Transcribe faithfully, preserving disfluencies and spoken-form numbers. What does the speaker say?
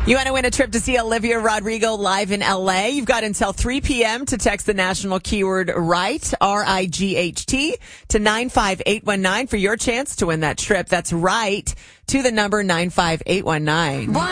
You want to win a trip to see Olivia Rodrigo live in L A? You've got until three p.m. to text the national keyword RIGHT, R I G H T, to nine five eight one nine for your chance to win that trip. That's RIGHT to the number nine five eight one nine.